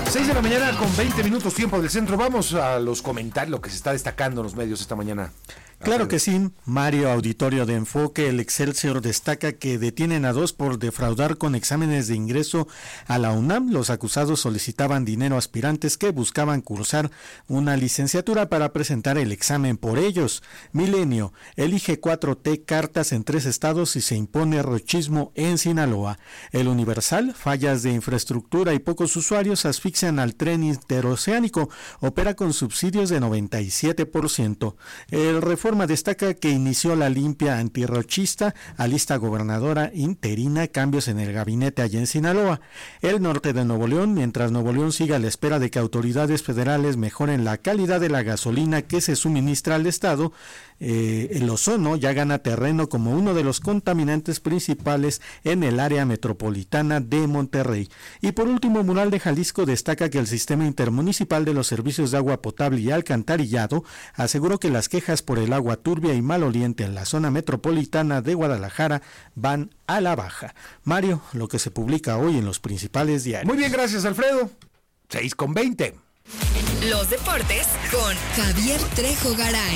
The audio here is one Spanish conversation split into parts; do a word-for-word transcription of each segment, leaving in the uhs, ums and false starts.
seis de la mañana con veinte minutos tiempo del centro. Vamos a los comentarios, lo que se está destacando en los medios esta mañana. Claro que sí, Mario, auditorio de Enfoque. El Excelsior destaca que detienen a dos por defraudar con exámenes de ingreso a la UNAM. Los acusados solicitaban dinero a aspirantes que buscaban cursar una licenciatura para presentar el examen por ellos. Milenio, elige cuatro T cartas en tres estados y se impone rochismo en Sinaloa. El Universal, fallas de infraestructura y pocos usuarios asfixian al tren interoceánico. Opera con subsidios de noventa y siete por ciento. El Reforma destaca que inició la limpia antirrochista, alista gobernadora interina, cambios en el gabinete allá en Sinaloa. El norte de Nuevo León, mientras Nuevo León siga a la espera de que autoridades federales mejoren la calidad de la gasolina que se suministra al estado, eh, el ozono ya gana terreno como uno de los contaminantes principales en el área metropolitana de Monterrey. Y por último, Mural de Jalisco destaca que el sistema intermunicipal de los servicios de agua potable y alcantarillado aseguró que las quejas por el agua turbia y maloliente en la zona metropolitana de Guadalajara van a la baja. Mario, lo que se publica hoy en los principales diarios. Muy bien, gracias, Alfredo. seis con veinte. Los deportes con Javier Trejo Garay.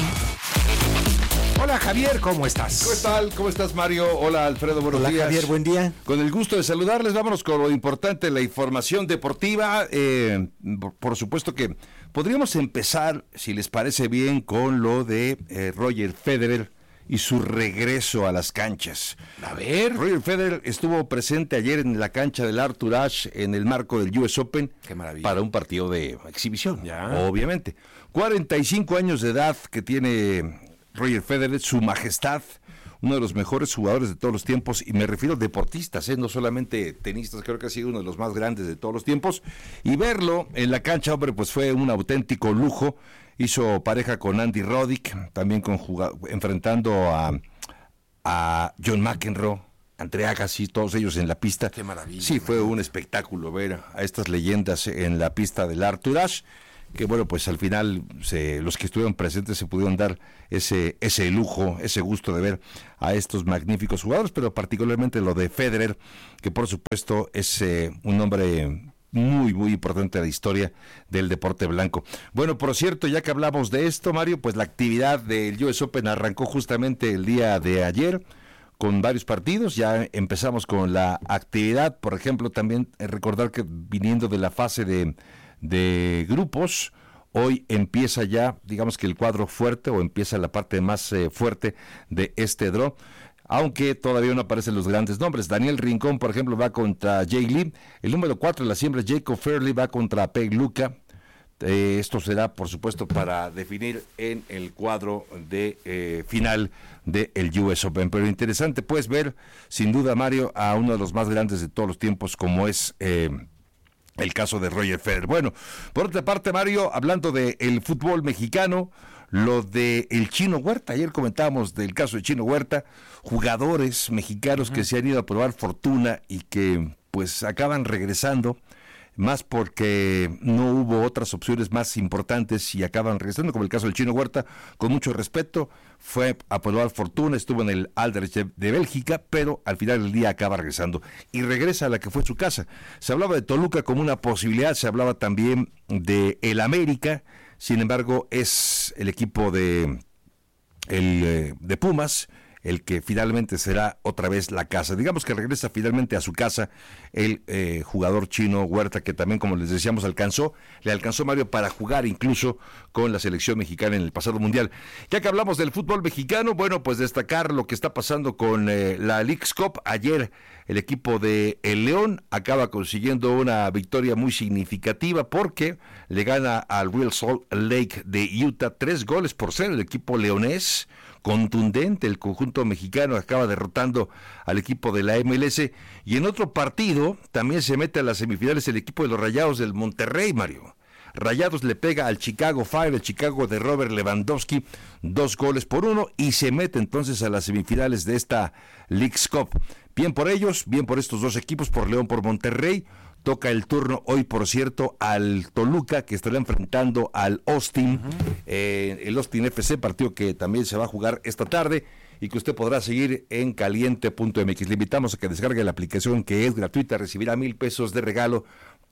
Hola, Javier, ¿cómo estás? ¿Cómo tal? ¿Cómo estás, Mario? Hola, Alfredo, buenos Hola, días. Javier, buen día. Con el gusto de saludarles, vámonos con lo importante, la información deportiva. Eh, por, por supuesto que podríamos empezar, si les parece bien, con lo de eh, Roger Federer y su regreso a las canchas. A ver. Roger Federer estuvo presente ayer en la cancha del Arthur Ashe en el marco del U S Open. Qué maravilla. Para un partido de exhibición, ya. Obviamente. cuarenta y cinco años de edad que tiene Roger Federer, su majestad, uno de los mejores jugadores de todos los tiempos, y me refiero a deportistas, ¿eh? No solamente tenistas, creo que ha sido uno de los más grandes de todos los tiempos, y verlo en la cancha, hombre, pues fue un auténtico lujo. Hizo pareja con Andy Roddick, también con jugado, enfrentando a, a John McEnroe, Andre Agassi, todos ellos en la pista. Qué maravilla. Sí, fue un espectáculo ver a estas leyendas en la pista del Arthur Ashe, que bueno, pues al final se, los que estuvieron presentes se pudieron dar ese ese lujo, ese gusto de ver a estos magníficos jugadores, pero particularmente lo de Federer, que por supuesto es eh, un hombre muy, muy importante de la historia del deporte blanco. Bueno, por cierto, ya que hablamos de esto, Mario, pues la actividad del U S Open arrancó justamente el día de ayer con varios partidos. Ya empezamos con la actividad, por ejemplo, también recordar que viniendo de la fase de, de grupos, hoy empieza ya, digamos que el cuadro fuerte, o empieza la parte más eh, fuerte de este draw, aunque todavía no aparecen los grandes nombres. Daniel Rincón, por ejemplo, va contra Jay Lee. El número cuatro de la siembra, Jacob Fairley, va contra Peg Luca. Eh, esto será, por supuesto, para definir en el cuadro de eh, final del U S Open. Pero interesante, puedes ver, sin duda, Mario, a uno de los más grandes de todos los tiempos, como es eh, el caso de Roger Federer. Bueno, por otra parte, Mario, hablando del fútbol mexicano, lo de el Chino Huerta, ayer comentábamos del caso de Chino Huerta, jugadores mexicanos uh-huh. que se han ido a probar fortuna y que pues acaban regresando, más porque no hubo otras opciones más importantes y acaban regresando, como el caso del Chino Huerta, con mucho respeto, fue a probar fortuna, estuvo en el Anderlecht de Bélgica, pero al final del día acaba regresando y regresa a la que fue su casa. Se hablaba de Toluca como una posibilidad, se hablaba también de el América. Sin embargo, es el equipo de, el, eh, de Pumas el que finalmente será otra vez la casa. Digamos que regresa finalmente a su casa el eh, jugador Chino Huerta, que también, como les decíamos, alcanzó, le alcanzó, Mario, para jugar incluso con la selección mexicana en el pasado mundial. Ya que hablamos del fútbol mexicano, bueno, pues destacar lo que está pasando con eh, la Leagues Cup. Ayer el equipo de El León acaba consiguiendo una victoria muy significativa porque le gana al Real Salt Lake de Utah tres goles por cero. El equipo leonés, contundente, el conjunto mexicano acaba derrotando al equipo de la M L S. Y en otro partido también se mete a las semifinales el equipo de los Rayados del Monterrey, Mario. Rayados le pega al Chicago Fire, el Chicago de Robert Lewandowski, dos goles por uno, y se mete entonces a las semifinales de esta Leagues Cup. Bien por ellos, bien por estos dos equipos, por León, por Monterrey. Toca el turno hoy, por cierto, al Toluca, que estará enfrentando al Austin, uh-huh. eh, el Austin F C, partido que también se va a jugar esta tarde y que usted podrá seguir en caliente punto m x. Le invitamos a que descargue la aplicación, que es gratuita, recibirá mil pesos de regalo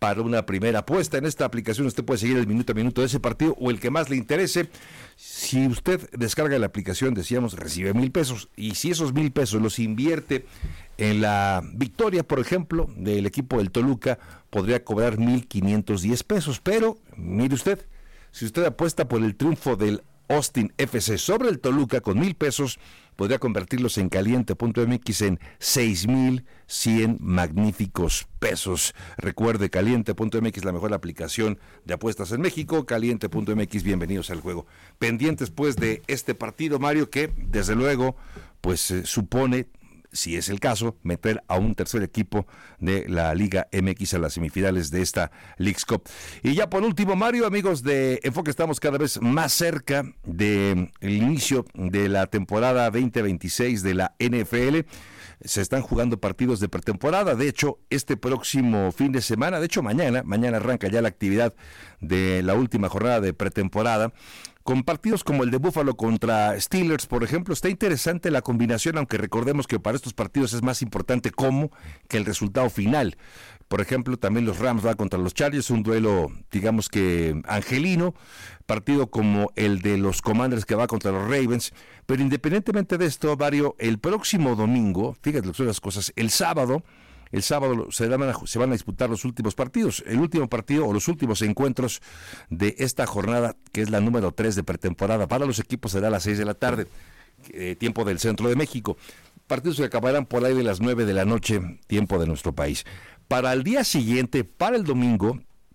para una primera apuesta. En esta aplicación usted puede seguir el minuto a minuto de ese partido o el que más le interese. Si usted descarga la aplicación, decíamos, recibe mil pesos, y si esos mil pesos los invierte en la victoria, por ejemplo, del equipo del Toluca, podría cobrar mil quinientos diez pesos. Pero, mire usted, si usted apuesta por el triunfo del Austin F C sobre el Toluca con mil pesos, podría convertirlos en caliente punto m x en seis mil cien magníficos pesos. Recuerde, caliente punto m x, la mejor aplicación de apuestas en México. caliente punto m x, bienvenidos al juego. Pendientes pues de este partido, Mario, que desde luego pues eh, supone, si es el caso, meter a un tercer equipo de la Liga M X a las semifinales de esta Leagues Cup. Y ya por último, Mario, amigos de Enfoque, estamos cada vez más cerca del inicio de la temporada veinte veintiséis de la N F L. Se están jugando partidos de pretemporada. De hecho, este próximo fin de semana, de hecho mañana, mañana arranca ya la actividad de la última jornada de pretemporada, con partidos como el de Buffalo contra Steelers, por ejemplo. Está interesante la combinación, aunque recordemos que para estos partidos es más importante cómo que el resultado final. Por ejemplo, también los Rams van contra los Chargers, un duelo, digamos que angelino, partido como el de los Commanders que va contra los Ravens. Pero independientemente de esto, Mario, el próximo domingo, fíjate lo que son las cosas, el sábado, El sábado se van, a, se van a disputar los últimos partidos, el último partido o los últimos encuentros de esta jornada, que es la número tres de pretemporada. Para los equipos será a las seis de la tarde, eh, tiempo del centro de México. Partidos que acabarán por ahí de las nueve de la noche, tiempo de nuestro país. Para el día siguiente, para el domingo,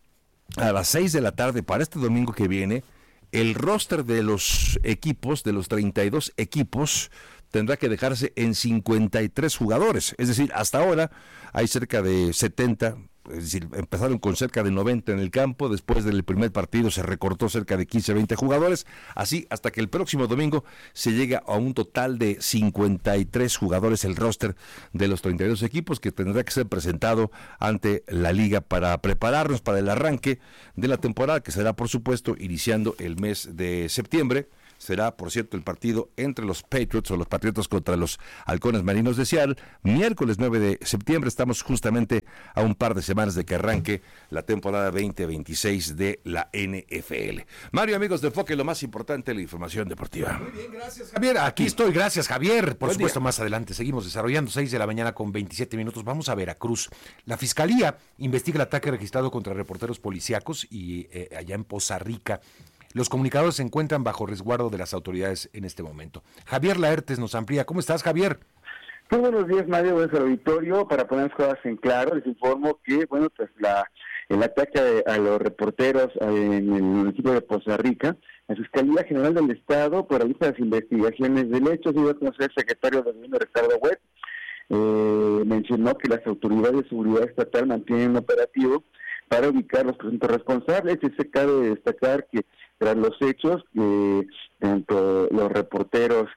a las seis de la tarde, para este domingo que viene, el roster de los equipos, de los treinta y dos equipos, tendrá que dejarse en cincuenta y tres jugadores. Es decir, hasta ahora hay cerca de setenta, es decir, empezaron con cerca de noventa en el campo, después del primer partido se recortó cerca de quince, veinte jugadores, así hasta que el próximo domingo se llega a un total de cincuenta y tres jugadores el roster de los treinta y dos equipos, que tendrá que ser presentado ante la liga para prepararnos para el arranque de la temporada, que será por supuesto iniciando el mes de septiembre. Será, por cierto, el partido entre los Patriots o los Patriotas contra los Halcones Marinos de Seattle, miércoles nueve de septiembre. Estamos justamente a un par de semanas de que arranque la temporada veinte veintiséis de la N F L. Mario, amigos de Enfoque, lo más importante, la información deportiva. Muy bien, gracias, Javier. Aquí estoy, gracias, Javier. Por Buen supuesto, día. más adelante seguimos desarrollando. Seis de la mañana con veintisiete minutos. Vamos a Veracruz. La Fiscalía investiga el ataque registrado contra reporteros policíacos y eh, allá en Poza Rica. Los comunicadores se encuentran bajo resguardo de las autoridades en este momento. Javier Laertes nos amplía. ¿Cómo estás, Javier? Muy buenos días, Mario, buenos auditorio. Para poner las cosas en claro, les informo que, bueno, pues la el ataque a, a los reporteros en el municipio de Poza Rica, la Fiscalía General del Estado, por ahí las investigaciones del hecho, se dio a conocer el secretario de Gobierno, Ricardo Webb, eh, mencionó que las autoridades de seguridad estatal mantienen un operativo para ubicar los presuntos responsables, y se cabe destacar que tras los hechos, eh, tanto los reporteros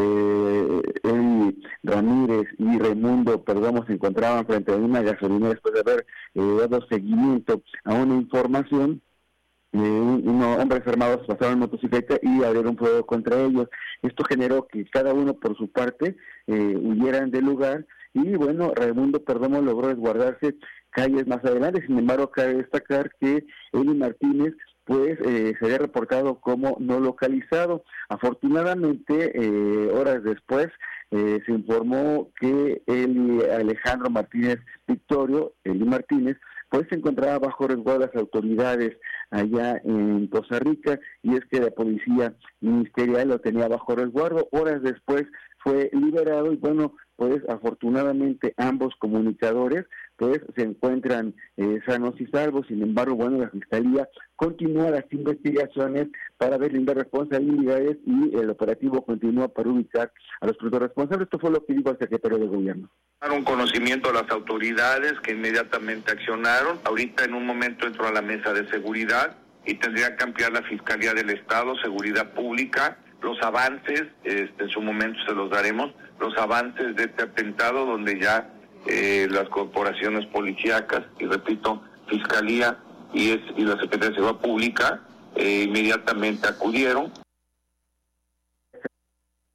eh, Eli Ramírez y Raimundo Perdomo se encontraban frente a una gasolina después de haber eh, dado seguimiento a una información. Eh, unos hombres armados pasaron en motocicleta y abrieron fuego contra ellos. Esto generó que cada uno por su parte eh, huyeran del lugar, y bueno, Raimundo Perdomo logró resguardarse calles más adelante. Sin embargo, cabe destacar que Eli Martínez pues eh, se había reportado como no localizado. Afortunadamente, eh, horas después, eh, se informó que Eli Alejandro Martínez Victorio, Eli Martínez, pues se encontraba bajo resguardo de las autoridades allá en Poza Rica, y es que la policía ministerial lo tenía bajo resguardo. Horas después fue liberado, y bueno, pues afortunadamente ambos comunicadores pues se encuentran eh, sanos y salvos. Sin embargo, bueno, la Fiscalía continúa las investigaciones para deslindar responsabilidades, y el operativo continúa para ubicar a los presuntos responsables. Esto fue lo que dijo el secretario de Gobierno. Un conocimiento a las autoridades, que inmediatamente accionaron. Ahorita en un momento entró a la mesa de seguridad y tendría que ampliar la Fiscalía del Estado, Seguridad Pública, los avances, este, en su momento se los daremos, los avances de este atentado, donde ya eh, las corporaciones policíacas, y repito, Fiscalía y, es, y la Secretaría de Seguridad Pública, eh, inmediatamente acudieron.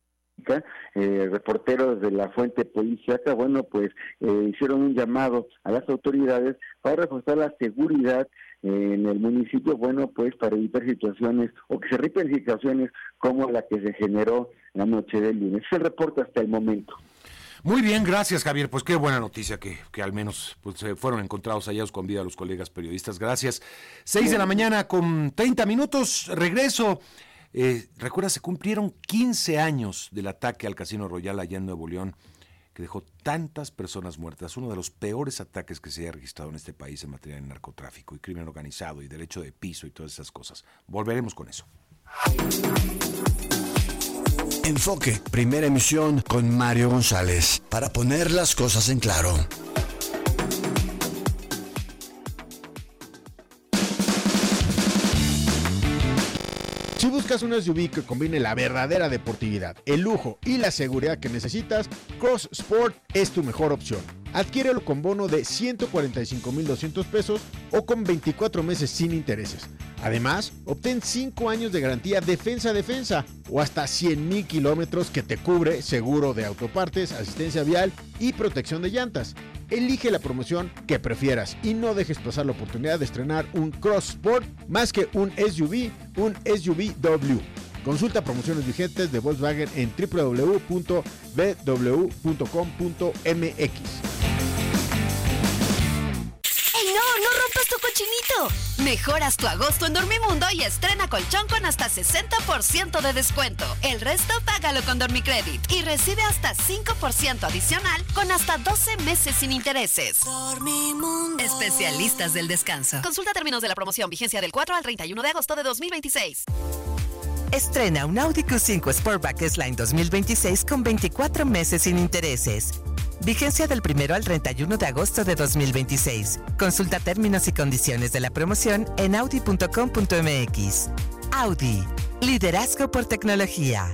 Rica, eh, reporteros de la fuente policíaca, bueno, pues eh, hicieron un llamado a las autoridades para reforzar la seguridad en el municipio, bueno, pues para evitar situaciones o que se repiten situaciones como la que se generó la noche del lunes. Es el reporte hasta el momento. Muy bien, gracias, Javier. Pues qué buena noticia que, que al menos pues, eh, fueron encontrados hallados con vida los colegas periodistas. Gracias. Seis de la mañana con treinta minutos. Regreso. Eh, recuerda, se cumplieron quince años del ataque al Casino Royal allá en Nuevo León, que dejó tantas personas muertas, uno de los peores ataques que se haya registrado en este país en materia de narcotráfico y crimen organizado y derecho de piso y todas esas cosas. Volveremos con eso. Enfoque, primera emisión con Mario González, para poner las cosas en claro. Si buscas un S U V que combine la verdadera deportividad, el lujo y la seguridad que necesitas, Cross Sport es tu mejor opción. Adquiérelo con bono de ciento cuarenta y cinco mil doscientos pesos o con veinticuatro meses sin intereses. Además, obtén cinco años de garantía defensa a defensa o hasta cien mil kilómetros que te cubre seguro de autopartes, asistencia vial y protección de llantas. Elige la promoción que prefieras y no dejes pasar la oportunidad de estrenar un Cross Sport más que un S U V, un S U V W. Consulta promociones vigentes de Volkswagen en doble u doble u doble u punto b w punto com punto m x. ¡Ey, no! ¡No rompas tu cochinito! Mejoras tu agosto en Dormimundo y estrena colchón con hasta sesenta por ciento de descuento. El resto págalo con Dormicredit y recibe hasta cinco por ciento adicional con hasta doce meses sin intereses. Dormimundo. Especialistas del descanso. Consulta términos de la promoción. Vigencia del cuatro al treinta y uno de agosto de dos mil veintiséis. Estrena un Audi Q cinco Sportback S-Line dos mil veintiséis con veinticuatro meses sin intereses. Vigencia del primero al treinta y uno de agosto de dos mil veintiséis. Consulta términos y condiciones de la promoción en audi punto com punto m x. Audi. Liderazgo por tecnología.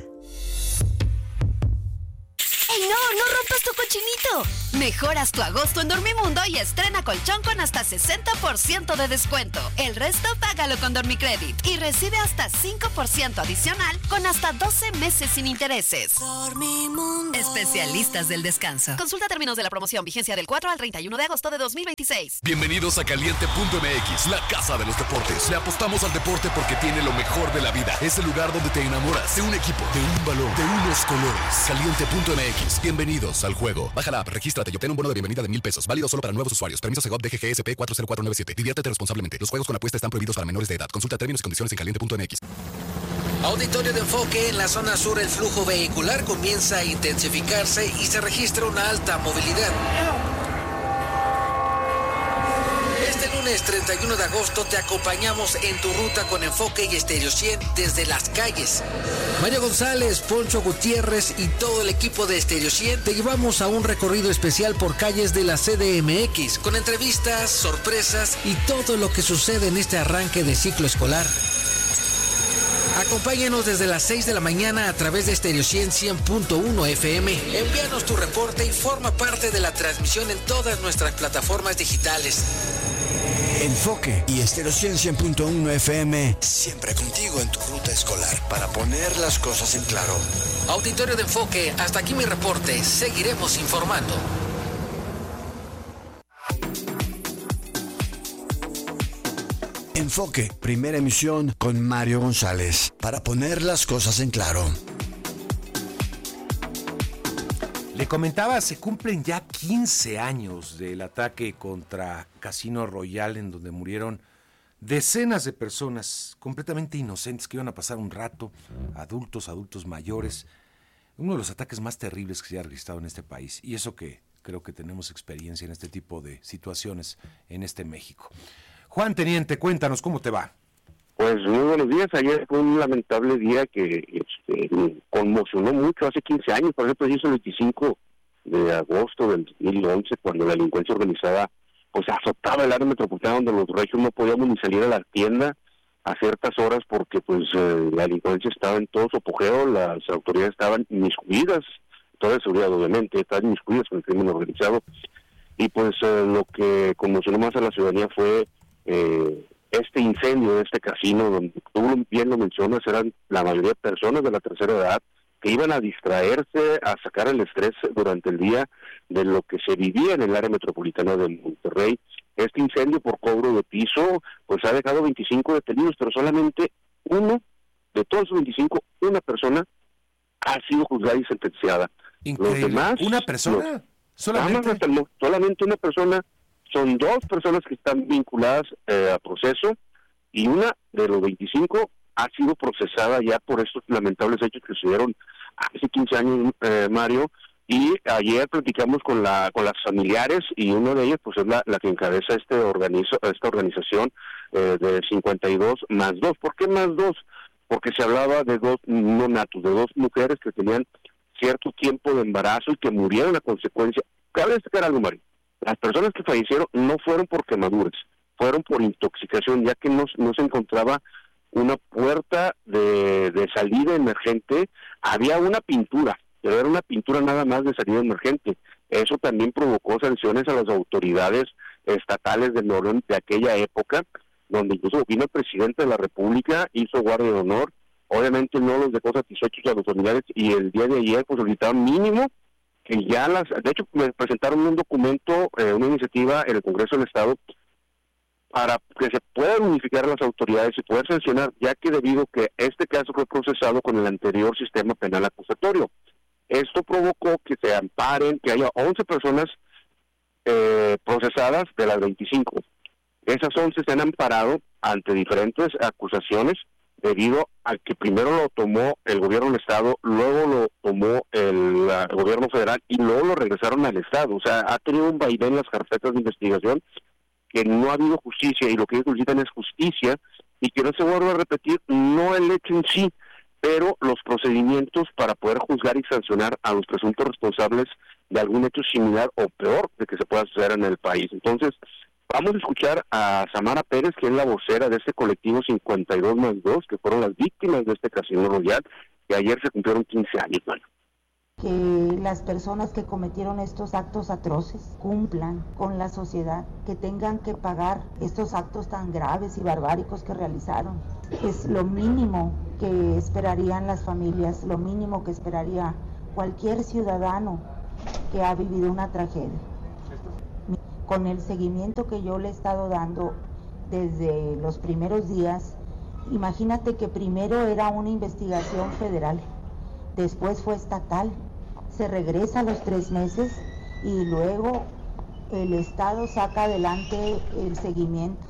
¡Ey, no! ¡No rompas tu cochinito! Mejoras tu agosto en Dormimundo y estrena colchón con hasta sesenta por ciento de descuento. El resto págalo con Dormicredit y recibe hasta cinco por ciento adicional con hasta doce meses sin intereses. Dormimundo. Especialistas del descanso. Consulta términos de la promoción. Vigencia del cuatro al treinta y uno de agosto de dos mil veintiséis. Bienvenidos a Caliente punto m x, la casa de los deportes. Le apostamos al deporte porque tiene lo mejor de la vida. Es el lugar donde te enamoras de un equipo, de un balón, de unos colores. Caliente punto m x. Bienvenidos al juego. Baja la app, regístrate y obtén un bono de bienvenida de mil pesos. Válido solo para nuevos usuarios. Permiso Segov D G G S P cuatro cero cuatro nueve siete. Diviértete responsablemente. Los juegos con apuesta están prohibidos para menores de edad. Consulta términos y condiciones en caliente punto m x. Auditorio de Enfoque. En la zona sur el flujo vehicular comienza a intensificarse y se registra una alta movilidad. Este lunes treinta y uno de agosto te acompañamos en tu ruta con Enfoque y Estéreo cien desde las calles. Mario González, Poncho Gutiérrez y todo el equipo de Estéreo cien te llevamos a un recorrido especial por calles de la C D M X con entrevistas, sorpresas y todo lo que sucede en este arranque de ciclo escolar. Acompáñanos desde las seis de la mañana a través de Estéreo cien cien punto uno F M. Envíanos tu reporte y forma parte de la transmisión en todas nuestras plataformas digitales. Enfoque y Estéreo cien cien punto uno F M, siempre contigo en tu ruta escolar para poner las cosas en claro. Auditorio de Enfoque, hasta aquí mi reporte. Seguiremos informando. Enfoque, primera emisión con Mario González, para poner las cosas en claro. Le comentaba, se cumplen ya quince años del ataque contra Casino Royal, en donde murieron decenas de personas completamente inocentes que iban a pasar un rato, adultos, adultos mayores. Uno de los ataques más terribles que se ha registrado en este país, y eso que creo que tenemos experiencia en este tipo de situaciones en este México. Juan Teniente, cuéntanos, ¿cómo te va? Pues muy buenos días. Ayer fue un lamentable día que este, conmocionó mucho. Hace quince años, por ejemplo, hizo el veinticinco de agosto del dos mil once, cuando la delincuencia organizada pues azotaba el área metropolitana, donde los regios no podíamos ni salir a la tienda a ciertas horas porque pues eh, la delincuencia estaba en todo su apogeo, las autoridades estaban inmiscuidas, toda la seguridad obviamente, estaban inmiscuidas con el crimen organizado, y pues eh, lo que conmocionó más a la ciudadanía fue eh, este incendio de este casino, donde tú bien lo mencionas, eran la mayoría de personas de la tercera edad, que iban a distraerse, a sacar el estrés durante el día de lo que se vivía en el área metropolitana de Monterrey. Este incendio por cobro de piso, pues ha dejado veinticinco detenidos, pero solamente uno, de todos los veinticinco, una persona ha sido juzgada y sentenciada. Increíble. Los demás, ¿Una persona? Los, ¿Solamente? Hasta el, solamente una persona, son dos personas que están vinculadas eh, a proceso, y una de los veinticinco ha sido procesada ya por estos lamentables hechos que sucedieron hace quince años, eh, Mario, y ayer platicamos con la con las familiares, y uno de ellos pues es la, la que encabeza este organizo, esta organización eh, de cincuenta y dos más dos. ¿Por qué más dos? Porque se hablaba de dos neonatos, de dos mujeres que tenían cierto tiempo de embarazo y que murieron a consecuencia. Cabe destacar algo, Mario. Las personas que fallecieron no fueron por quemaduras, fueron por intoxicación, ya que no, no se encontraba una puerta de, de salida emergente. Había una pintura, pero era una pintura nada más de salida emergente. Eso también provocó sanciones a las autoridades estatales de Nuevo León de aquella época, donde incluso vino el presidente de la República, hizo guardia de honor. Obviamente no los dejó satisfechos a los familiares, y el día de ayer pues solicitaron mínimo que ya las, de hecho me presentaron un documento, eh, una iniciativa en el Congreso del Estado para que se puedan unificar las autoridades y poder sancionar, ya que debido que este caso fue procesado con el anterior sistema penal acusatorio. Esto provocó que se amparen, que haya once personas eh, procesadas de las veinticinco. Esas once se han amparado ante diferentes acusaciones, debido a que primero lo tomó el gobierno del Estado, luego lo tomó el, uh, el gobierno federal, y luego lo regresaron al Estado. O sea, ha tenido un vaivén en las carpetas de investigación, que no ha habido justicia, y lo que ellos solicitan es justicia, y que no se vuelva a repetir, no el hecho en sí, pero los procedimientos para poder juzgar y sancionar a los presuntos responsables de algún hecho similar o peor de que se pueda suceder en el país. Entonces, vamos a escuchar a Samara Pérez, que es la vocera de este colectivo cincuenta y dos más dos, que fueron las víctimas de este Casino Royal, que ayer se cumplieron quince años, bueno. Que las personas que cometieron estos actos atroces cumplan con la sociedad, que tengan que pagar estos actos tan graves y barbáricos que realizaron. Es lo mínimo que esperarían las familias, lo mínimo que esperaría cualquier ciudadano que ha vivido una tragedia. Con el seguimiento que yo le he estado dando desde los primeros días, imagínate que primero era una investigación federal, después fue estatal, se regresa a los tres meses y luego el Estado saca adelante el seguimiento.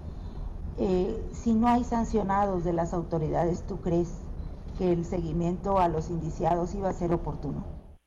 Eh, si no hay sancionados de las autoridades, ¿tú crees que el seguimiento a los indiciados iba a ser oportuno?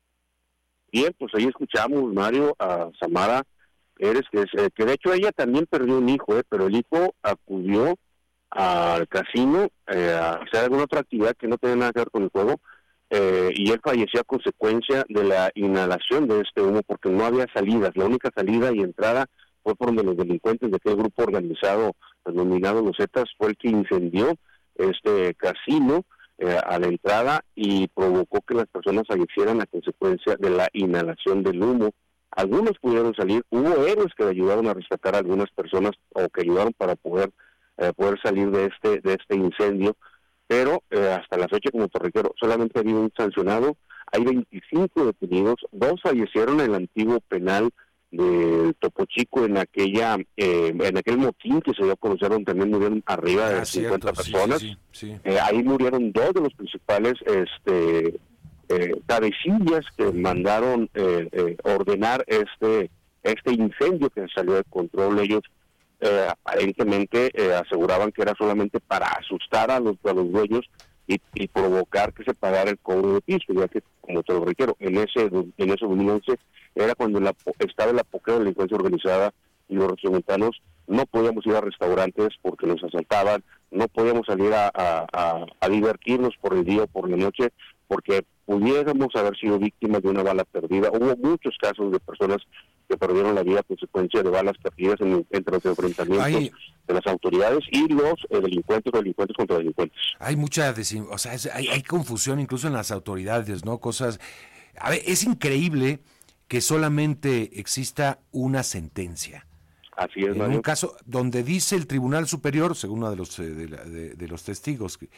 Bien, pues ahí escuchamos, Mario, a Samara Pérez, que, es, eh, que de hecho ella también perdió un hijo, eh, pero el hijo acudió al casino eh, a hacer alguna otra actividad que no tenía nada que ver con el juego, eh, y él falleció a consecuencia de la inhalación de este humo, porque no había salidas. La única salida y entrada fue por donde los delincuentes de aquel grupo organizado denominado Los Zetas fue el que incendió este casino eh, a la entrada, y provocó que las personas fallecieran a consecuencia de la inhalación del humo. Algunos pudieron salir, hubo héroes que ayudaron a rescatar a algunas personas, o que ayudaron para poder eh, poder salir de este de este incendio, pero eh, hasta la fecha, como te reitero, solamente ha habido un sancionado. Hay veinticinco detenidos, dos fallecieron en el antiguo penal de Topo Chico en aquella eh, en aquel motín que se dio a conocer, donde también murieron arriba de ah, cincuenta cierto, personas. Sí, sí, sí. Eh, ahí murieron dos de los principales este eh, cabecillas que mandaron eh, eh, ordenar este este incendio que salió de control. Ellos eh, aparentemente eh, aseguraban que era solamente para asustar a los a los dueños y, y provocar que se pagara el cobro de piso, ya que, como te lo reitero, en ese en ese dos mil once era cuando la, estaba el apogeo de la delincuencia organizada, y los regiomontanos no podíamos ir a restaurantes porque nos asaltaban, no podíamos salir a, a, a, a divertirnos por el día o por la noche porque pudiéramos haber sido víctimas de una bala perdida. Hubo muchos casos de personas que perdieron la vida a consecuencia de balas perdidas en, entre los enfrentamientos Ay. de las autoridades y los eh, delincuentes o delincuentes contra delincuentes. Hay mucha, desin... o sea, es, hay, hay confusión incluso en las autoridades, ¿no? Cosas... A ver, es increíble que solamente exista una sentencia. Así es, en Mario. un caso donde dice el Tribunal Superior, según uno de los, de, la, de, de los testigos, que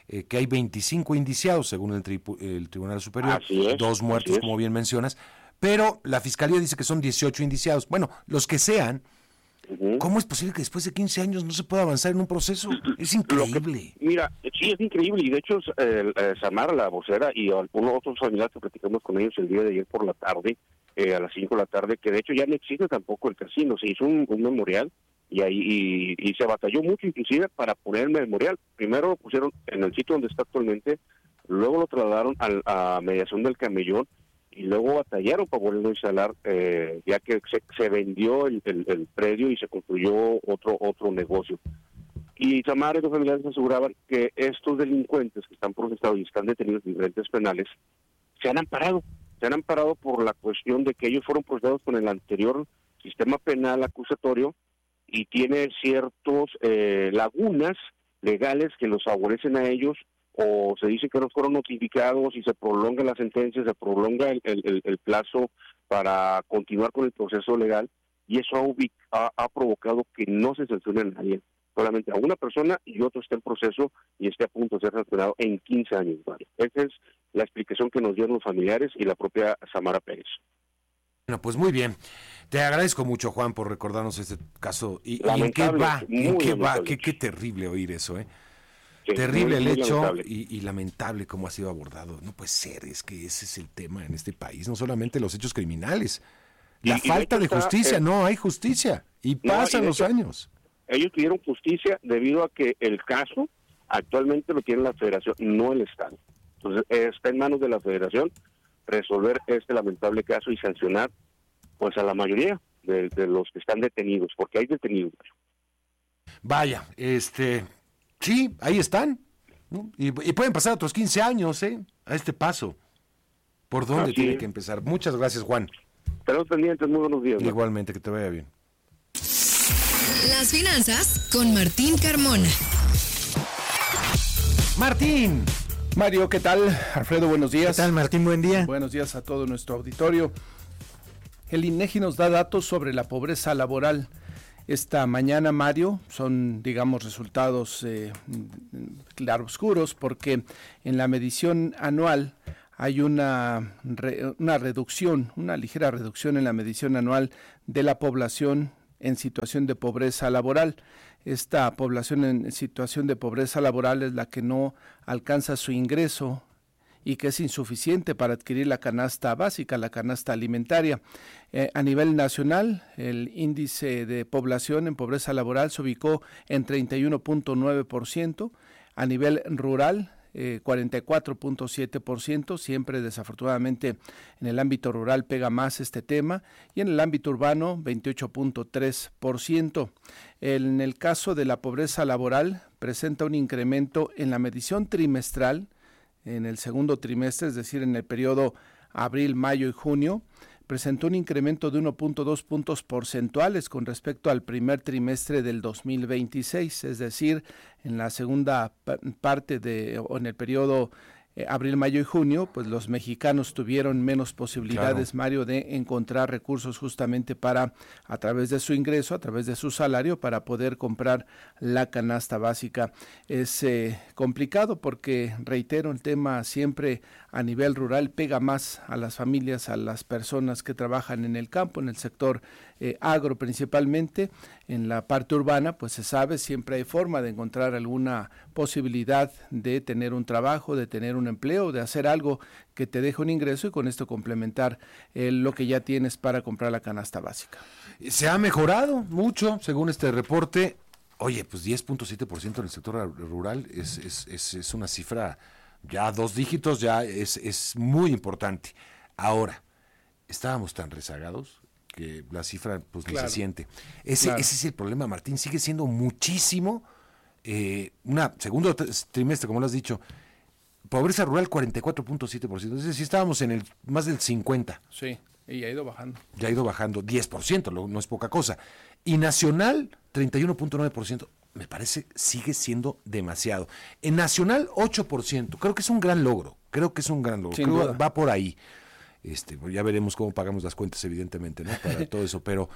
eh, que hay veinticinco indiciados, según el, tri- el Tribunal Superior, es, dos muertos, como bien mencionas, pero la Fiscalía dice que son dieciocho indiciados. Bueno, los que sean, uh-huh. ¿Cómo es posible que después de quince años no se pueda avanzar en un proceso? Es increíble. Que, mira, sí, es increíble, y de hecho, eh, eh, Samara, la vocera, y algunos otros familiares que platicamos con ellos el día de ayer por la tarde, eh, a las cinco de la tarde, que de hecho ya no existe tampoco el casino, se hizo un, un memorial, y ahí y, y se batalló mucho inclusive para poner el memorial. Primero lo pusieron en el sitio donde está actualmente, luego lo trasladaron al, a mediación del Camellón, y luego batallaron para volverlo a instalar, eh, ya que se, se vendió el, el, el predio y se construyó otro otro negocio. Y Samara y los familiares aseguraban que estos delincuentes que están procesados y están detenidos en diferentes penales se han amparado, se han amparado por la cuestión de que ellos fueron procesados con el anterior sistema penal acusatorio y tiene ciertos eh, lagunas legales que los favorecen a ellos, o se dice que no fueron notificados y se prolonga la sentencia, se prolonga el, el, el plazo para continuar con el proceso legal, y eso ha, ubic- ha, ha provocado que no se sancione a nadie, solamente a una persona, y otro está en proceso y esté a punto de ser sancionado en quince años. ¿Vale? Esa es la explicación que nos dieron los familiares y la propia Samara Pérez. Bueno, pues muy bien. Te agradezco mucho, Juan, por recordarnos este caso. ¿Y, y en qué va? ¿En qué va? Qué, qué terrible oír eso, ¿eh? Sí, terrible muy, el muy hecho y, y lamentable cómo ha sido abordado. No puede ser, es que ese es el tema en este país, no solamente los hechos criminales. La y, falta y de, de justicia, está, eh, no hay justicia y no, pasan y los hecho, años. Ellos pidieron justicia debido a que el caso actualmente lo tiene la Federación, no el Estado. Entonces está en manos de la Federación resolver este lamentable caso y sancionar pues a la mayoría de, de los que están detenidos, porque hay detenidos. Vaya, este, sí, ahí están, ¿no? y, y pueden pasar otros quince años, ¿eh? A este paso. ¿Por dónde Así tiene es. que empezar? Muchas gracias, Juan. Estamos pendientes, muy buenos días. Igualmente, ¿no? Que te vaya bien. Las finanzas con Martín Carmona. Martín. Mario, ¿qué tal? Alfredo, buenos días. ¿Qué tal, Martín? Buen día. Buenos días a todo nuestro auditorio. El INEGI nos da datos sobre la pobreza laboral. Esta mañana, Mario, son, digamos, resultados eh, claroscuros, porque en la medición anual hay una, re, una reducción, una ligera reducción en la medición anual de la población en situación de pobreza laboral. Esta población en situación de pobreza laboral es la que no alcanza su ingreso y que es insuficiente para adquirir la canasta básica, la canasta alimentaria. Eh, a nivel nacional, el índice de población en pobreza laboral se ubicó en treinta y uno punto nueve por ciento. A nivel rural, Eh, cuarenta y cuatro punto siete por ciento, siempre desafortunadamente en el ámbito rural pega más este tema, y en el ámbito urbano veintiocho punto tres por ciento. En el caso de la pobreza laboral presenta un incremento en la medición trimestral, en el segundo trimestre, es decir, en el periodo abril, mayo y junio, presentó un incremento de uno punto dos puntos porcentuales con respecto al primer trimestre del dos mil veintiséis, es decir, en la segunda parte de, o en el periodo eh, abril, mayo y junio, pues los mexicanos tuvieron menos posibilidades, claro, Mario, de encontrar recursos justamente para, a través de su ingreso, a través de su salario, para poder comprar la canasta básica. Es eh, complicado porque, reitero, el tema siempre a nivel rural pega más a las familias, a las personas que trabajan en el campo, en el sector eh, agro principalmente. En la parte urbana, pues se sabe, siempre hay forma de encontrar alguna posibilidad de tener un trabajo, de tener un empleo, de hacer algo que te deje un ingreso y con esto complementar eh, lo que ya tienes para comprar la canasta básica. Se ha mejorado mucho, según este reporte. Oye, pues diez punto siete por ciento en el sector rural es, es, es, es una cifra ya dos dígitos, ya es, es muy importante. Ahora, estábamos tan rezagados que la cifra pues claro, ni se siente. Ese, claro. ese es el problema, Martín, sigue siendo muchísimo, eh, una segundo trimestre, como lo has dicho, pobreza rural cuarenta y cuatro punto siete por ciento, es decir, estábamos en el más del cincuenta. Sí, y ha ido bajando. Ya ha ido bajando, diez por ciento, no es poca cosa. Y nacional, treinta y uno punto nueve por ciento, me parece sigue siendo demasiado. En nacional, ocho por ciento, creo que es un gran logro, creo que es un gran logro, Sin creo duda. va por ahí. Este, ya veremos cómo pagamos las cuentas, evidentemente, ¿no? Para todo eso, pero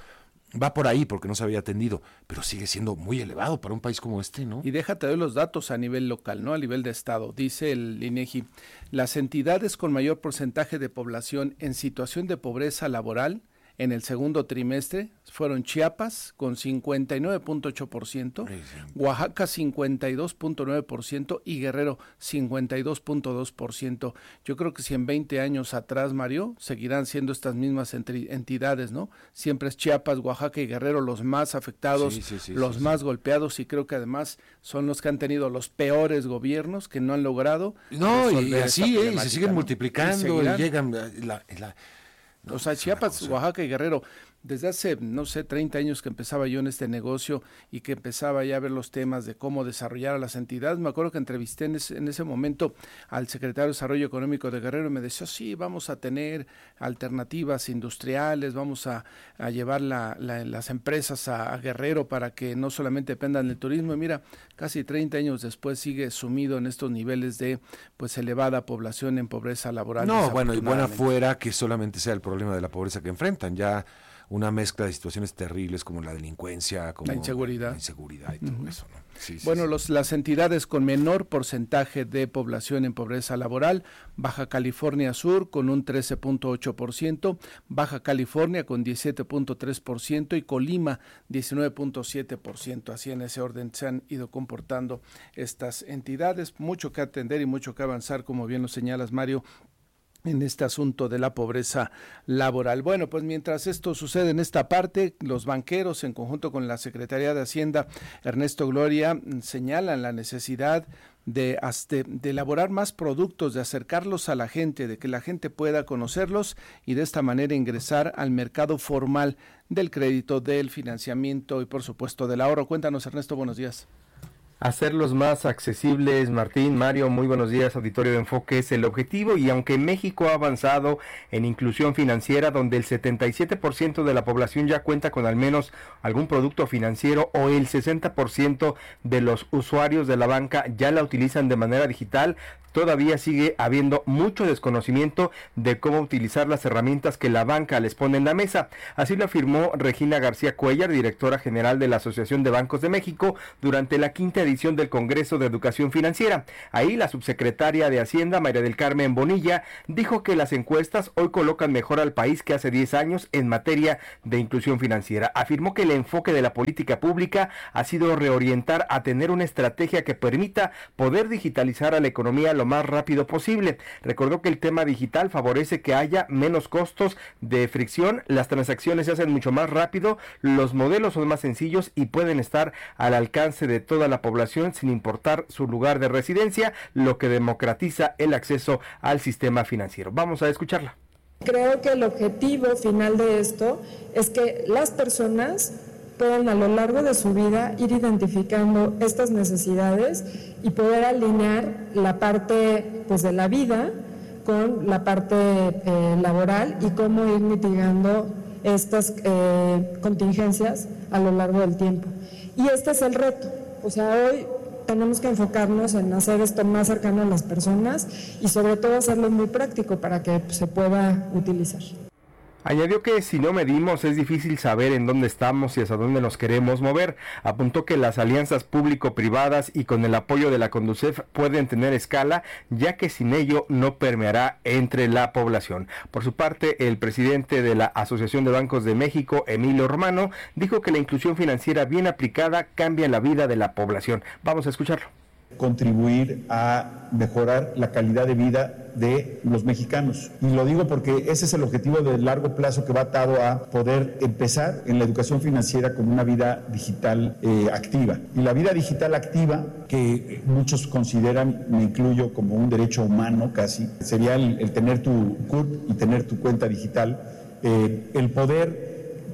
va por ahí porque no se había atendido, pero sigue siendo muy elevado para un país como este, ¿no? Y déjate de los datos a nivel local, ¿no? A nivel de estado. Dice el INEGI, las entidades con mayor porcentaje de población en situación de pobreza laboral en el segundo trimestre fueron Chiapas con cincuenta y nueve punto ocho por ciento, Oaxaca cincuenta y dos punto nueve por ciento y Guerrero cincuenta y dos punto dos por ciento. Yo creo que si en veinte años atrás, Mario, seguirán siendo estas mismas entidades, ¿no? Siempre es Chiapas, Oaxaca y Guerrero los más afectados, sí, sí, sí, los sí, más sí. golpeados, y creo que además son los que han tenido los peores gobiernos, que no han logrado. No, y así, eh, y se siguen, ¿no?, multiplicando y, y llegan la, la No, o sea, Chiapas, Oaxaca y Guerrero, desde hace, no sé, treinta años que empezaba yo en este negocio y que empezaba ya a ver los temas de cómo desarrollar a las entidades. Me acuerdo que entrevisté en ese, en ese momento al secretario de Desarrollo Económico de Guerrero y me decía, sí, vamos a tener alternativas industriales, vamos a, a llevar la, la, las empresas a, a Guerrero para que no solamente dependan del turismo. Y mira, casi treinta años después sigue sumido en estos niveles de pues elevada población en pobreza laboral. No, bueno, y buena fuera que solamente sea el problema de la pobreza que enfrentan, ya una mezcla de situaciones terribles como la delincuencia, como la inseguridad, la inseguridad y todo uh-huh. eso, ¿no? Sí, sí, bueno, sí. Los, las entidades con menor porcentaje de población en pobreza laboral, Baja California Sur con un trece punto ocho por ciento, Baja California con diecisiete punto tres por ciento y Colima diecinueve punto siete por ciento. Así en ese orden se han ido comportando estas entidades. Mucho que atender y mucho que avanzar, como bien lo señalas, Mario, en este asunto de la pobreza laboral. Bueno, pues mientras esto sucede en esta parte, los banqueros, en conjunto con la Secretaría de Hacienda, Ernesto Gloria, señalan la necesidad de, de, de elaborar más productos, de acercarlos a la gente, de que la gente pueda conocerlos y de esta manera ingresar al mercado formal del crédito, del financiamiento y por supuesto del ahorro. Cuéntanos, Ernesto, buenos días. Hacerlos más accesibles, Martín, Mario, muy buenos días, auditorio de Enfoque, es el objetivo, y aunque México ha avanzado en inclusión financiera, donde el setenta y siete por ciento de la población ya cuenta con al menos algún producto financiero, o el sesenta por ciento de los usuarios de la banca ya la utilizan de manera digital, todavía sigue habiendo mucho desconocimiento de cómo utilizar las herramientas que la banca les pone en la mesa. Así lo afirmó Regina García Cuellar, directora general de la Asociación de Bancos de México, durante la quinta edición del Congreso de Educación Financiera. Ahí la subsecretaria de Hacienda, María del Carmen Bonilla, dijo que las encuestas hoy colocan mejor al país que hace diez años en materia de inclusión financiera. Afirmó que el enfoque de la política pública ha sido reorientar a tener una estrategia que permita poder digitalizar a la economía lo más rápido posible. Recordó que el tema digital favorece que haya menos costos de fricción, las transacciones se hacen mucho más rápido, los modelos son más sencillos y pueden estar al alcance de toda la población sin importar su lugar de residencia, lo que democratiza el acceso al sistema financiero. Vamos a escucharla. Creo que el objetivo final de esto es que las personas puedan a lo largo de su vida ir identificando estas necesidades y poder alinear la parte pues de la vida con la parte eh, laboral y cómo ir mitigando estas eh, contingencias a lo largo del tiempo. Y este es el reto, o sea, hoy tenemos que enfocarnos en hacer esto más cercano a las personas y sobre todo hacerlo muy práctico para que pues, se pueda utilizar. Añadió que si no medimos es difícil saber en dónde estamos y hacia dónde nos queremos mover. Apuntó que las alianzas público-privadas y con el apoyo de la Conducef pueden tener escala, ya que sin ello no permeará entre la población. Por su parte, el presidente de la Asociación de Bancos de México, Emilio Romano, dijo que la inclusión financiera bien aplicada cambia la vida de la población. Vamos a escucharlo. Contribuir a mejorar la calidad de vida de los mexicanos. Y lo digo porque ese es el objetivo de largo plazo que va atado a poder empezar en la educación financiera con una vida digital eh, activa. Y la vida digital activa, que muchos consideran, me incluyo, como un derecho humano casi, sería el, el tener tu C U R P y tener tu cuenta digital, eh, el poder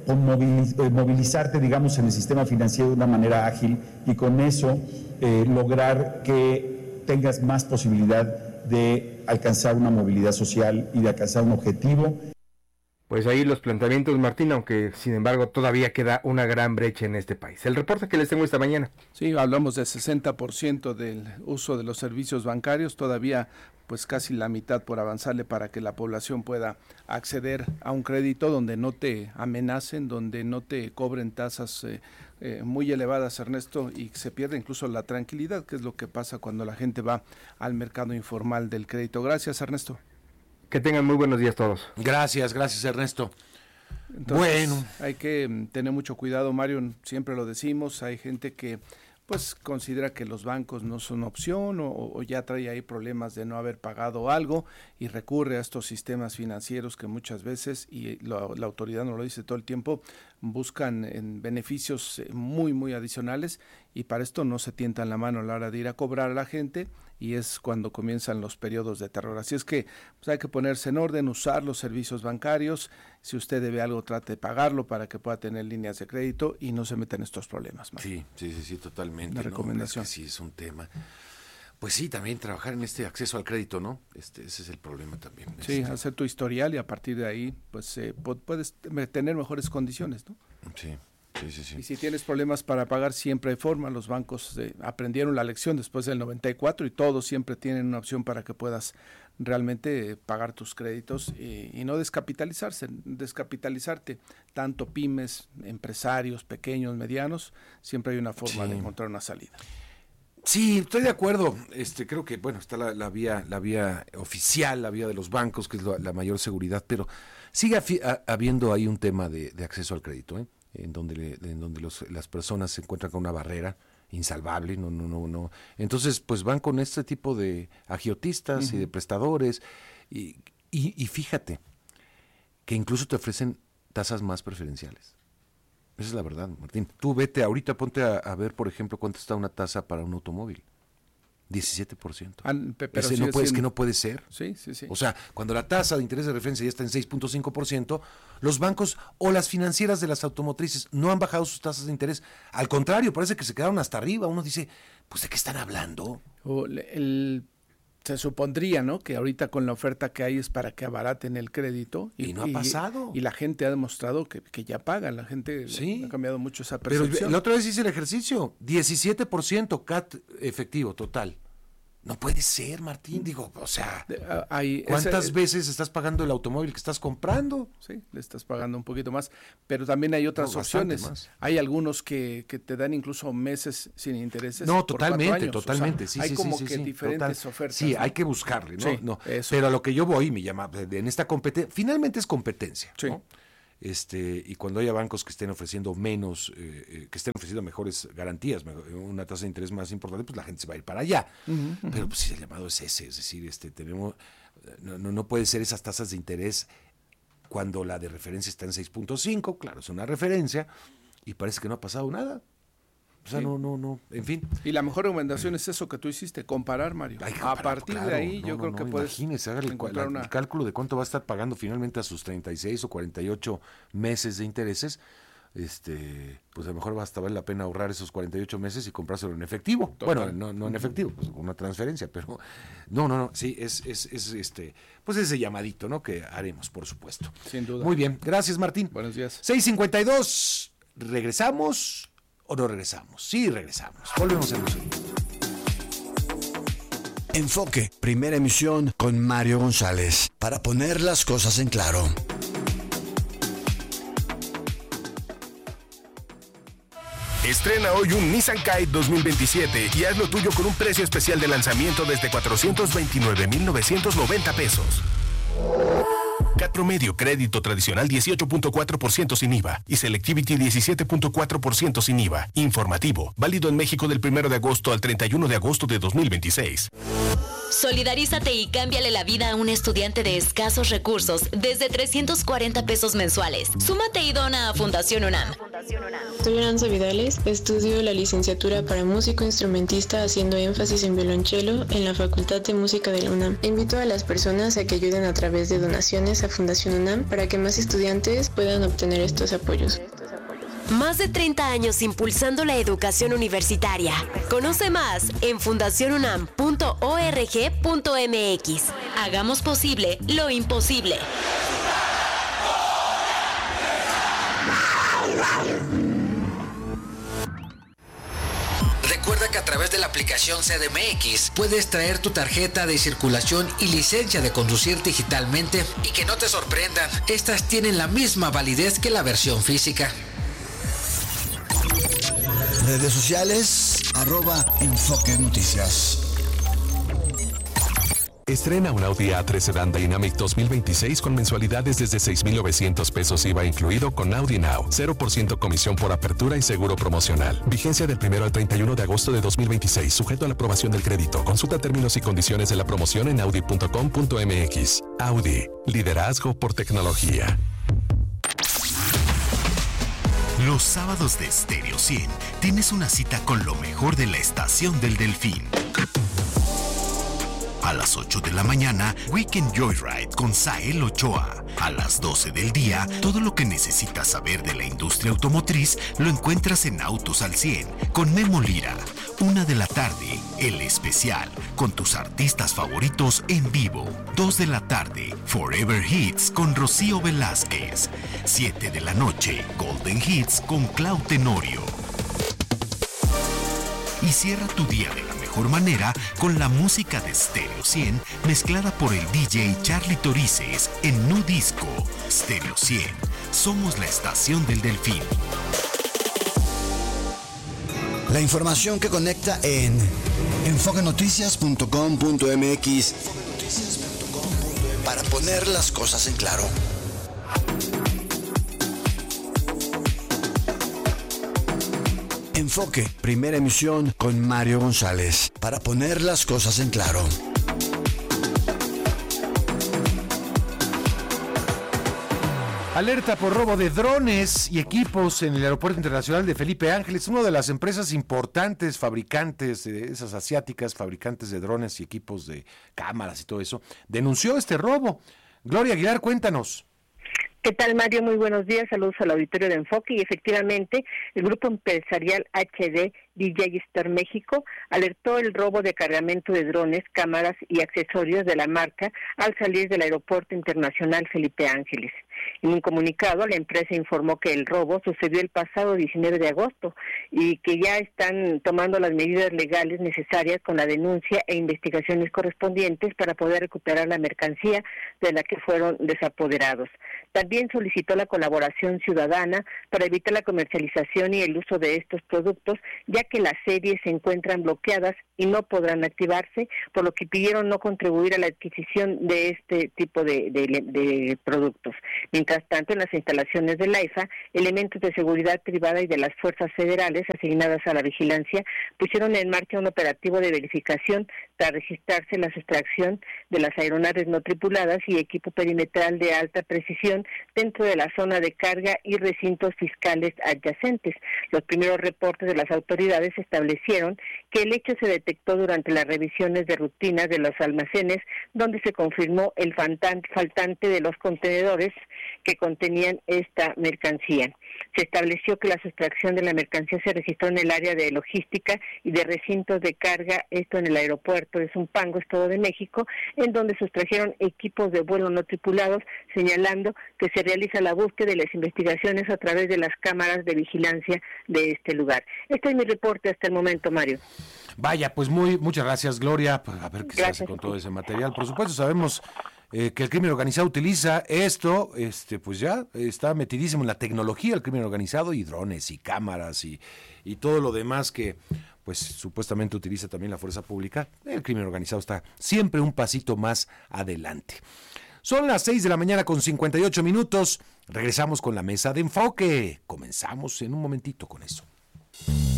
movilizarte, digamos, en el sistema financiero de una manera ágil y con eso eh, lograr que tengas más posibilidad de alcanzar una movilidad social y de alcanzar un objetivo. Pues ahí los planteamientos, Martín, aunque sin embargo todavía queda una gran brecha en este país. El reporte que les tengo esta mañana. Sí, hablamos de sesenta por ciento del uso de los servicios bancarios, todavía pues casi la mitad por avanzarle para que la población pueda acceder a un crédito donde no te amenacen, donde no te cobren tasas eh, eh, muy elevadas, Ernesto, y se pierde incluso la tranquilidad, que es lo que pasa cuando la gente va al mercado informal del crédito. Gracias, Ernesto. Que tengan muy buenos días todos. Gracias, gracias Ernesto. Entonces, bueno, hay que tener mucho cuidado, Mario, siempre lo decimos, hay gente que pues considera que los bancos no son opción o, o ya trae ahí problemas de no haber pagado algo y recurre a estos sistemas financieros que muchas veces, y lo, la autoridad nos lo dice todo el tiempo, buscan en beneficios muy, muy adicionales, y para esto no se tientan la mano a la hora de ir a cobrar a la gente, y es cuando comienzan los periodos de terror. Así es que pues hay que ponerse en orden, usar los servicios bancarios. Si usted debe algo, trate de pagarlo para que pueda tener líneas de crédito y no se meta en estos problemas. Mario. Sí, sí, sí, sí, totalmente. La recomendación. No, es que sí, es un tema. Pues sí, también trabajar en este acceso al crédito, ¿no? Este, ese es el problema también. Sí, este. hacer tu historial y a partir de ahí, pues eh, puedes tener mejores condiciones, ¿no? Sí. Sí, sí, sí. Y si tienes problemas para pagar, siempre hay forma. Los bancos eh, aprendieron la lección después del noventa y cuatro y todos siempre tienen una opción para que puedas realmente eh, pagar tus créditos y, y no descapitalizarse, descapitalizarte. Tanto pymes, empresarios, pequeños, medianos, siempre hay una forma sí. de encontrar una salida. Sí, estoy de acuerdo. Este, creo que bueno está la, la vía, la vía oficial, la vía de los bancos, que es la, la mayor seguridad, pero sigue afi- a, habiendo ahí un tema de, de acceso al crédito, ¿eh? en donde le, en donde los, las personas se encuentran con una barrera insalvable, no, no, no, no. Entonces, pues van con este tipo de agiotistas uh-huh. y de prestadores, y, y, y fíjate que incluso te ofrecen tasas más preferenciales. Esa es la verdad, Martín. Tú vete ahorita, ponte a, a ver, por ejemplo, cuánto está una tasa para un automóvil. diecisiete por ciento. Ah, pero Ese sí, no puede, sí. es que no puede ser. Sí, sí, sí. O sea, cuando la tasa de interés de referencia ya está en seis punto cinco por ciento, los bancos o las financieras de las automotrices no han bajado sus tasas de interés. Al contrario, parece que se quedaron hasta arriba. Uno dice, pues ¿de qué están hablando? O el, se supondría, ¿no?, que ahorita con la oferta que hay es para que abaraten el crédito. Y, y no ha pasado. Y, y la gente ha demostrado que, que ya paga. La gente sí. ha cambiado mucho esa percepción. Pero la otra vez hice el ejercicio. diecisiete por ciento C A T efectivo total. No puede ser, Martín, digo, o sea, hay, ¿cuántas ese, veces estás pagando el automóvil que estás comprando? Sí, le estás pagando un poquito más, pero también hay otras no, opciones. Más. Hay algunos que, que te dan incluso meses sin intereses. No, totalmente, totalmente, o sea, sí, hay sí, como sí, que sí, diferentes total. ofertas. Sí, ¿no? hay que buscarle, ¿no? Sí, no eso. Pero a lo que yo voy, me llama, en esta competencia, finalmente es competencia, sí. ¿no? Este, y cuando haya bancos que estén ofreciendo menos, eh, eh, que estén ofreciendo mejores garantías, mejor, una tasa de interés más importante, pues la gente se va a ir para allá. Uh-huh, uh-huh. Pero pues si el llamado es ese, es decir, este, tenemos, no, no, no puede ser esas tasas de interés cuando la de referencia está en seis punto cinco, claro, es una referencia, y parece que no ha pasado nada. O sea, sí. no, no, no, en fin. Y la mejor recomendación es eso que tú hiciste, comparar, Mario. Comparar, a partir claro, de ahí, no, yo no, creo no, que no, puedes imagínese, haga el, la, una... el cálculo de cuánto va a estar pagando finalmente a sus treinta y seis o cuarenta y ocho meses de intereses. Este, pues a lo mejor va hasta vale la pena ahorrar esos cuarenta y ocho meses y comprárselo en efectivo. Total. Bueno, no, no en efectivo, pues una transferencia, pero no, no, no, sí, es, es, es este, pues ese llamadito, ¿no? Que haremos, por supuesto. Sin duda. Muy bien, gracias, Martín. Buenos días. seis cincuenta y dos, ¿regresamos o no regresamos? Sí, regresamos. Volvemos a nosotros. Enfoque, primera emisión con Mario González, para poner las cosas en claro. Estrena hoy un Nissan Kite dos mil veintisiete y haz lo tuyo con un precio especial de lanzamiento desde cuatrocientos veintinueve mil novecientos noventa pesos. C A T promedio, crédito tradicional dieciocho punto cuatro por ciento sin I V A y Selectivity diecisiete punto cuatro por ciento sin I V A. Informativo, válido en México del primero de agosto al treinta y uno de agosto de dos mil veintiséis. Solidarízate y cámbiale la vida a un estudiante de escasos recursos desde trescientos cuarenta pesos mensuales. Súmate y dona a Fundación UNAM. Soy Aranza Vidales, estudio la licenciatura para músico instrumentista haciendo énfasis en violonchelo en la Facultad de Música de la UNAM. Invito a las personas a que ayuden a través de donaciones a Fundación UNAM para que más estudiantes puedan obtener estos apoyos. Más de treinta años impulsando la educación universitaria. Conoce más en fundación unam punto org punto m x. Hagamos posible lo imposible. Recuerda que a través de la aplicación C D M X puedes traer tu tarjeta de circulación y licencia de conducir digitalmente y que no te sorprendan, estas tienen la misma validez que la versión física. Redes sociales, arroba Enfoque Noticias. Estrena un Audi A tres Sedan Dynamic dos mil veintiséis con mensualidades desde seis mil novecientos pesos I V A incluido con Audi Now. cero por ciento comisión por apertura y seguro promocional. Vigencia del primero al treinta y uno de agosto de dos mil veintiséis, sujeto a la aprobación del crédito. Consulta términos y condiciones de la promoción en audi punto com punto m x. Audi, liderazgo por tecnología. Los sábados de Stereo cien tienes una cita con lo mejor de la Estación del Delfín. A las ocho de la mañana, Weekend Joyride con Sael Ochoa. A las doce del día, todo lo que necesitas saber de la industria automotriz lo encuentras en Autos al cien con Memo Lira. Una de la tarde, El Especial, con tus artistas favoritos en vivo. Dos de la tarde, Forever Hits con Rocío Velázquez. Siete de la noche, Golden Hits con Clau Tenorio. Y cierra tu día de la mejor manera con la música de Stereo cien mezclada por el D J Charlie Torices en Nu Disco. Stereo cien, somos la estación del Delfín. La información que conecta en enfoque noticias punto com punto m x para poner las cosas en claro. Enfoque, primera emisión con Mario González, para poner las cosas en claro. Alerta por robo de drones y equipos en el Aeropuerto Internacional de Felipe Ángeles. Una de las empresas importantes, fabricantes, de esas asiáticas, fabricantes de drones y equipos de cámaras y todo eso, denunció este robo. Gloria Aguilar, cuéntanos. ¿Qué tal, Mario? Muy buenos días, saludos al auditorio de Enfoque. Y efectivamente, el grupo empresarial H D D J Star México alertó el robo de cargamento de drones, cámaras y accesorios de la marca al salir del Aeropuerto Internacional Felipe Ángeles. En un comunicado, la empresa informó que el robo sucedió el pasado diecinueve de agosto y que ya están tomando las medidas legales necesarias con la denuncia e investigaciones correspondientes para poder recuperar la mercancía de la que fueron desapoderados. También solicitó la colaboración ciudadana para evitar la comercialización y el uso de estos productos, ya que las series se encuentran bloqueadas y no podrán activarse, por lo que pidieron no contribuir a la adquisición de este tipo de, de, de productos. Mientras tanto, en las instalaciones del AIFA, elementos de seguridad privada y de las fuerzas federales asignadas a la vigilancia pusieron en marcha un operativo de verificación para registrarse la sustracción de las aeronaves no tripuladas y equipo perimetral de alta precisión dentro de la zona de carga y recintos fiscales adyacentes. Los primeros reportes de las autoridades establecieron que el hecho se detectó durante las revisiones de rutina de los almacenes, donde se confirmó el faltante de los contenedores que contenían esta mercancía. Se estableció que la sustracción de la mercancía se registró en el área de logística y de recintos de carga, esto en el aeropuerto de Zumpango, Estado de México, en donde sustrajeron equipos de vuelo no tripulados, señalando que se realiza la búsqueda de las investigaciones a través de las cámaras de vigilancia de este lugar. Este es mi reporte hasta el momento, Mario. Vaya, pues muy muchas gracias, Gloria. A ver qué gracias. se hace con todo ese material. Por supuesto, sabemos eh, que el crimen organizado utiliza esto, este, pues ya está metidísimo en la tecnología el crimen organizado, y drones y cámaras y, y todo lo demás que pues supuestamente utiliza también la fuerza pública. El crimen organizado está siempre un pasito más adelante. Son las seis de la mañana con cincuenta y ocho minutos. Regresamos con la mesa de enfoque. Comenzamos en un momentito con eso.